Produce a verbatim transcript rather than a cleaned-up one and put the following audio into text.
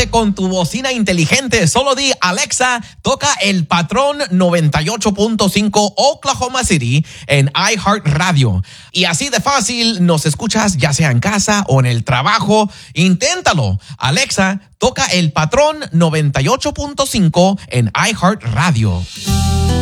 que con tu bocina inteligente solo di Alexa, toca el patrón noventa y ocho punto cinco Oklahoma City en iHeartRadio. Y así de fácil nos escuchas ya sea en casa o en el trabajo. Inténtalo. Alexa, toca el patrón noventa y ocho punto cinco en iHeartRadio.